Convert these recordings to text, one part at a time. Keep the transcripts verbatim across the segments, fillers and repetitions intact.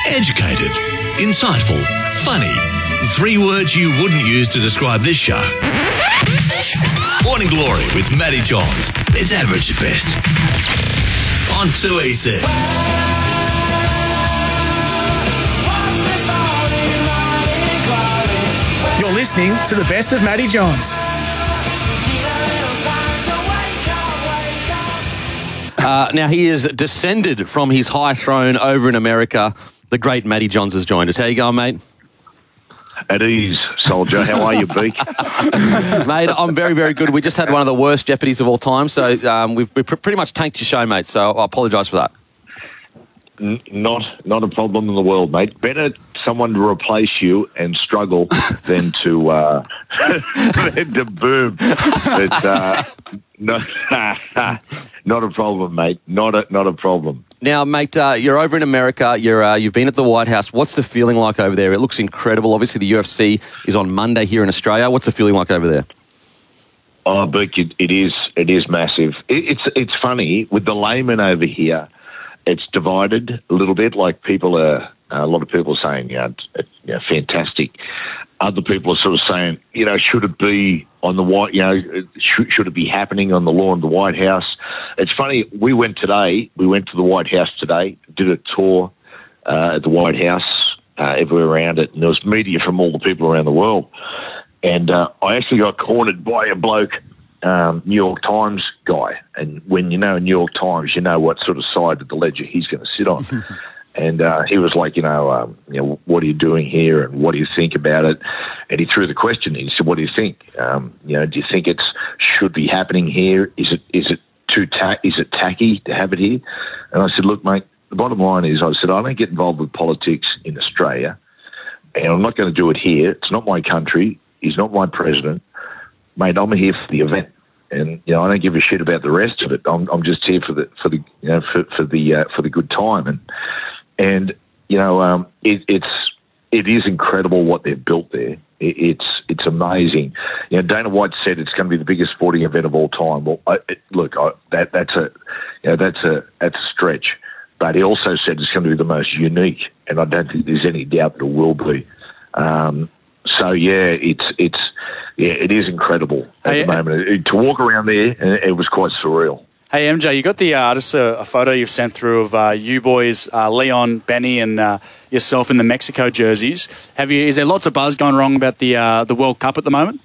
Educated. Insightful. Funny. Three words you wouldn't use to describe this show. Morning Glory with Matty Johns. It's average at best. On two E C. You're listening to the best of Matty Johns. Uh, now, he is descended from his high throne over in America. The great Matty Johns has joined us. How you going, mate? At ease, soldier. How are you, Beak? Mate, I'm very, very good. We just had one of the worst Jeopardies of all time, so um, we've, we've pretty much tanked your show, mate, so I apologise for that. N- not not a problem in the world, mate. Better someone to replace you and struggle than to uh, than to boom. But, uh, no, not a problem, mate. Not a not a problem. Now, mate, uh, you're over in America. You're uh, you've been at the White House. What's the feeling like over there? It looks incredible. Obviously, the U F C is on Monday here in Australia. What's the feeling like over there? Oh, Beak, it, it is it is massive. It, it's it's funny with the layman over here. It's divided a little bit. Like people are, a lot of people are saying, yeah, it's, you know, fantastic. Other people are sort of saying, you know, should it be on the White, you know, should, should it be happening on the lawn of the White House? It's funny. We went today. We went to the White House today. Did a tour uh, at the White House, uh, everywhere around it, and there was media from all the people around the world. And uh, I actually got cornered by a bloke. Um, New York Times guy, and when you know New York Times, you know what sort of side of the ledger he's going to sit on. And uh, he was like, you know, um, you know, what are you doing here, and what do you think about it? And he threw the question. He said, "What do you think? Um, you know, do you think it's should be happening here? Is it is it too ta- is it tacky to have it here?" And I said, "Look, mate, the bottom line is, I said I don't get involved with politics in Australia, and I'm not going to do it here. It's not my country. He's not my president." Mate, I'm here for the event, and you know I don't give a shit about the rest of it. I'm, I'm just here for the for the you know for, for the uh, for the good time, and and you know um, it, it's it is incredible what they've built there. It, it's it's amazing. You know, Dana White said it's going to be the biggest sporting event of all time. Well, I, it, look, I, that that's a you know that's a that's a stretch, but he also said it's going to be the most unique, and I don't think there's any doubt that it will be. Um, so yeah, it's it's. Yeah, it is incredible at hey, the moment. It, to walk around there, it was quite surreal. Hey, M J, you got the uh, just a, a photo you've sent through of uh, you boys, uh, Leon, Benny, and uh, yourself in the Mexico jerseys. Have you? Is there lots of buzz going wrong about the uh, the World Cup at the moment?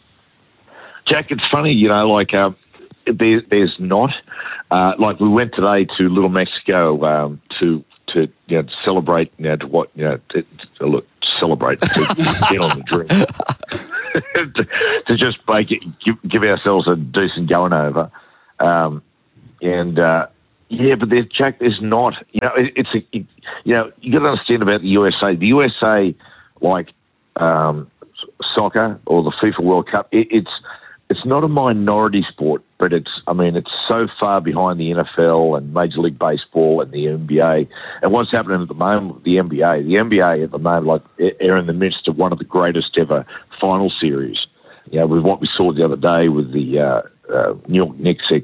Jack, it's funny, you know, like uh, there, there's not. Uh, like we went today to Little Mexico um, to to you know to celebrate, you know, to what you know to, to look celebrate to get on the drink. to, to just make it, give, give ourselves a decent going over, um, and uh, yeah, but there's Jack. There's not. You know, it, it's a. It, you know, you got to understand about the U S A. The U S A, like um, soccer or the FIFA World Cup, it, it's it's not a minority sport, but it's. I mean, it's so far behind the N F L and Major League Baseball and the N B A. And what's happening at the moment with the N B A? The N B A at the moment, like, are in the midst of one of the greatest ever final series. You know, with what we saw the other day with the uh, uh, New York Knicks